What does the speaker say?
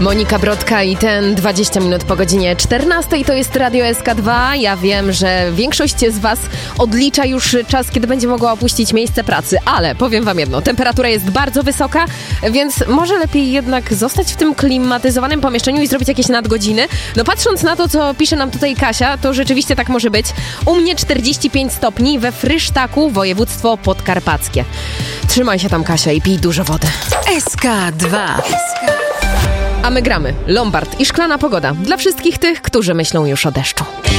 Monika Brodka i ten 20 minut po godzinie 14 to jest Radio SK2. Ja wiem, że większość z Was odlicza już czas, kiedy będzie mogła opuścić miejsce pracy, ale powiem Wam jedno, temperatura jest bardzo wysoka, więc może lepiej jednak zostać w tym klimatyzowanym pomieszczeniu i zrobić jakieś nadgodziny. No patrząc na to, co pisze nam tutaj Kasia, to rzeczywiście tak może być. U mnie 45 stopni we Frysztaku, województwo podkarpackie. Trzymaj się tam, Kasia, i pij dużo wody. SK2. A my gramy Lombard i szklana pogoda dla wszystkich tych, którzy myślą już o deszczu.